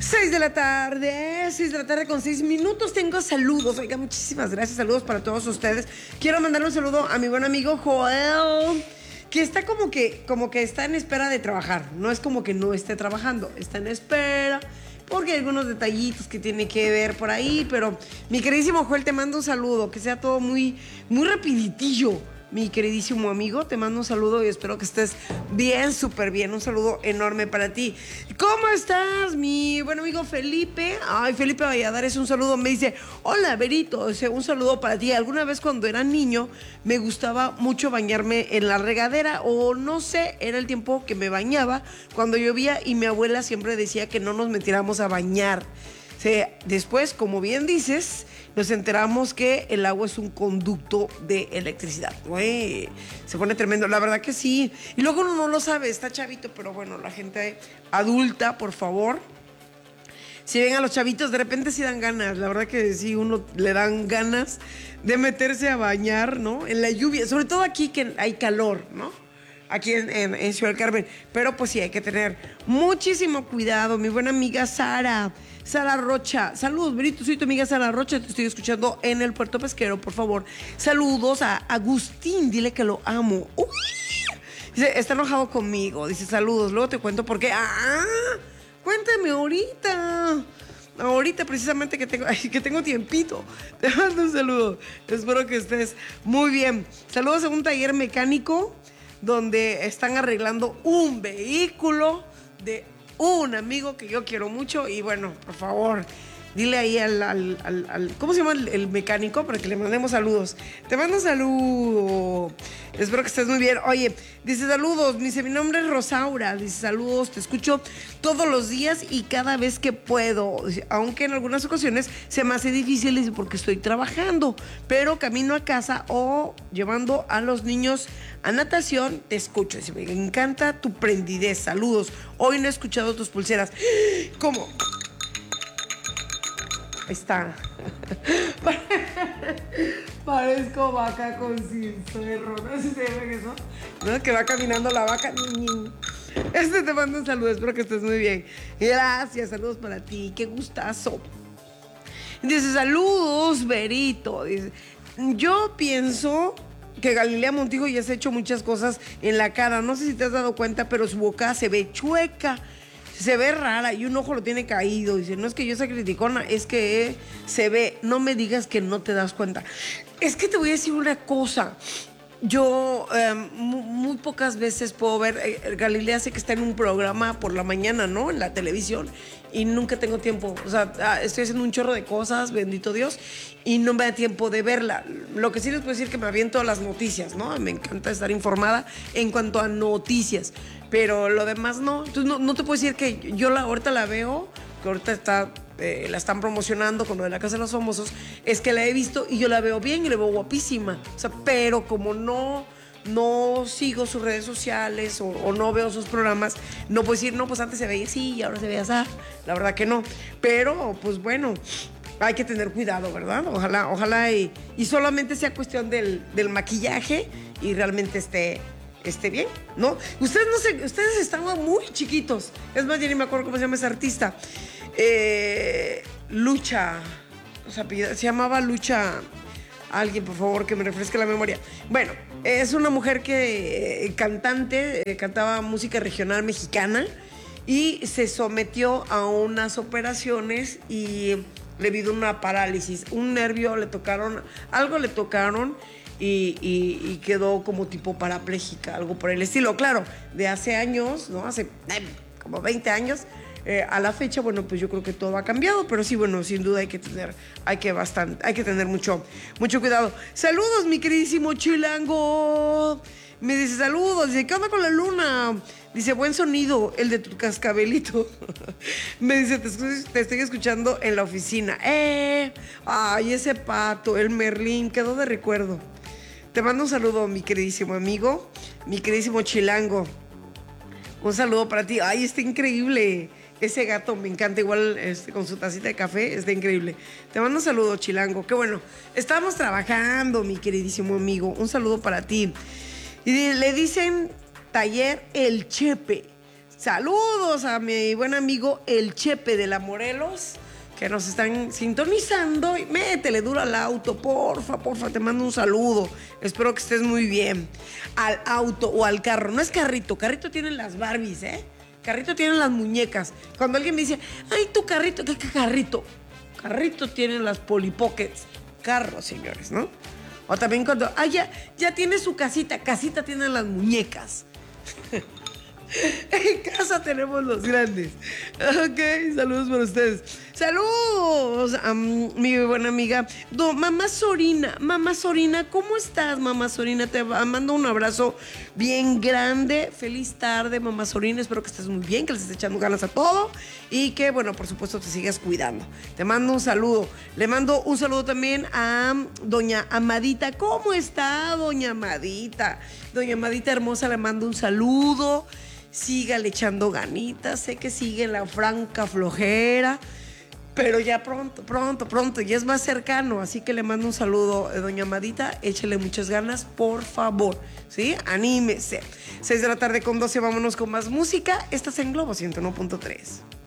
6 de la tarde con 6 minutos. Tengo saludos. Oiga, muchísimas gracias. Saludos para todos ustedes. Quiero mandarle un saludo a mi buen amigo Joel, que está como que está en espera de trabajar. No es como que no esté trabajando, está en espera, porque hay algunos detallitos que tiene que ver por ahí. Pero mi queridísimo Joel, te mando un saludo. Que sea todo muy, muy rapiditillo. Mi queridísimo amigo, te mando un saludo y espero que estés bien, súper bien. Un saludo enorme para ti. ¿Cómo estás, mi buen amigo Felipe? Ay, Felipe Valladares, un saludo. Me dice, hola, Berito, un saludo para ti. Alguna vez cuando era niño me gustaba mucho bañarme en la regadera, o no sé, era el tiempo que me bañaba cuando llovía y mi abuela siempre decía que no nos metiéramos a bañar. Después, como bien dices, nos enteramos que el agua es un conducto de electricidad. Güey, se pone tremendo. La verdad que sí. Y luego uno no lo sabe, está chavito, pero bueno, la gente adulta, por favor. Si ven a los chavitos, de repente sí dan ganas. La verdad que sí, uno le dan ganas de meterse a bañar, ¿no? En la lluvia, sobre todo aquí que hay calor, ¿no? Aquí en Ciudad del Carmen. Pero pues sí, hay que tener muchísimo cuidado. Mi buena amiga Sara Rocha. Saludos, Berito. Soy tu amiga Sara Rocha. Te estoy escuchando en el Puerto Pesquero, por favor. Saludos a Agustín. Dile que lo amo. Dice, está enojado conmigo. Dice, saludos. Luego te cuento por qué. Cuéntame ahorita. Ahorita precisamente que tengo tiempito. Te mando un saludo. Espero que estés muy bien. Saludos a un taller mecánico donde están arreglando un vehículo de un amigo que yo quiero mucho. Y bueno, por favor, dile ahí al ¿cómo se llama el mecánico? Para que le mandemos saludos. Te mando un saludo. Espero que estés muy bien. Oye, dice saludos, dice mi nombre es Rosaura. Dice saludos, te escucho todos los días y cada vez que puedo. Dice, aunque en algunas ocasiones se me hace difícil, dice, porque estoy trabajando, pero camino a casa o llevando a los niños a natación, te escucho. Dice, me encanta tu prendidez. Saludos. Hoy no he escuchado tus pulseras. ¿Cómo? Ahí está. Parezco vaca con cencerro. No sé si se ve eso. ¿No? Que va caminando la vaca. Te mando un saludo. Espero que estés muy bien. Gracias. Saludos para ti. Qué gustazo. Dice, saludos, Berito. Dice, yo pienso que Galilea Montijo ya se ha hecho muchas cosas en la cara. No sé si te has dado cuenta, pero su boca se ve chueca. Se ve rara y un ojo lo tiene caído. Dice, no es que yo sea criticona, es que se ve. No me digas que no te das cuenta. Es que te voy a decir una cosa. Yo muy pocas veces puedo ver. Galilea sé que está en un programa por la mañana, ¿no? En la televisión. Y nunca tengo tiempo. O sea, estoy haciendo un chorro de cosas, bendito Dios, y no me da tiempo de verla. Lo que sí les puedo decir es que me aviento las noticias, ¿no? Me encanta estar informada en cuanto a noticias. Pero lo demás no. Entonces no te puedo decir que yo ahorita la veo, que ahorita la están promocionando con lo de la Casa de los Famosos. Es que la he visto y yo la veo bien y la veo guapísima. O sea, pero como no sigo sus redes sociales o no veo sus programas, no puedo decir, no, pues antes se veía así y ahora se veía así. La verdad que no. Pero, pues bueno, hay que tener cuidado, ¿verdad? Ojalá y solamente sea cuestión del maquillaje y realmente esté bien, ¿no? Ustedes no sé, ustedes estaban muy chiquitos. Es más, ya ni me acuerdo cómo se llama esa artista. Lucha, o sea, se llamaba Lucha. Alguien, por favor, que me refresque la memoria. Bueno, es una mujer que cantante, cantaba música regional mexicana y se sometió a unas operaciones y le vino una parálisis, un nervio le tocaron, algo le tocaron y quedó como tipo parapléjica, algo por el estilo. Claro, de hace años, ¿no? Hace como 20 años. A la fecha, bueno, pues yo creo que todo ha cambiado, pero sí, bueno, sin duda hay que tener mucho cuidado. Saludos, mi queridísimo Chilango. Me dice, saludos. Dice, ¿qué onda con la luna? Dice, buen sonido, el de tu cascabelito. Me dice, te estoy escuchando en la oficina. Ay, ese pato, el Merlín, quedó de recuerdo. Te mando un saludo, mi queridísimo amigo, mi queridísimo Chilango. Un saludo para ti. Ay, está increíble. Ese gato me encanta, igual con su tacita de café, está increíble. Te mando un saludo, Chilango. Qué bueno. Estamos trabajando, mi queridísimo amigo. Un saludo para ti. Y le dicen taller El Chepe. Saludos a mi buen amigo El Chepe de la Morelos, que nos están sintonizando. Y métele duro al auto, porfa, te mando un saludo. Espero que estés muy bien. Al auto o al carro. No es carrito, carrito tienen las Barbies, ¿eh? Carrito tienen las muñecas. Cuando alguien me dice, ay, tu carrito, ¿qué carrito? Carrito tienen las Polly Pockets. Carros, señores, ¿no? O también cuando, ay, ya tiene su casita, casita tienen las muñecas. En casa tenemos los grandes. Ok, saludos para ustedes. Saludos a mi buena amiga Mamá Sorina. Mamá Sorina, ¿cómo estás, Mamá Sorina? Te mando un abrazo bien grande. Feliz tarde, Mamá Sorina. Espero que estés muy bien, que le estés echando ganas a todo y que, bueno, por supuesto, te sigas cuidando. Te mando un saludo. Le mando un saludo también a doña Amadita. ¿Cómo está, doña Amadita? Doña Amadita hermosa, le mando un saludo. Sígale echando ganitas. Sé que sigue la franca flojera, pero ya pronto, ya es más cercano. Así que le mando un saludo, doña Amadita. Échele muchas ganas, por favor. ¿Sí? Anímese. 6 de la tarde con 12, vámonos con más música. Estás en Globo 101.3.